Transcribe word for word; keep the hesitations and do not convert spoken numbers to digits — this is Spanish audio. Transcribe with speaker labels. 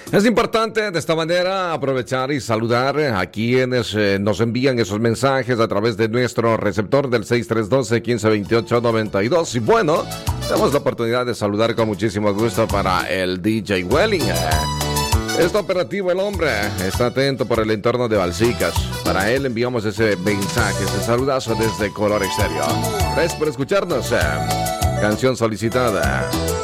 Speaker 1: Es importante de esta manera aprovechar y saludar a quienes eh, nos envían esos mensajes a través de nuestro receptor del seis tres uno dos, uno cinco dos ocho, nueve dos. Y bueno, tenemos la oportunidad de saludar con muchísimo gusto para el D J Welling. Está operativo el hombre, está atento por el entorno de Balsicas. Para él enviamos ese mensaje, ese saludazo desde Color Exterior. Gracias por escucharnos. Canción solicitada.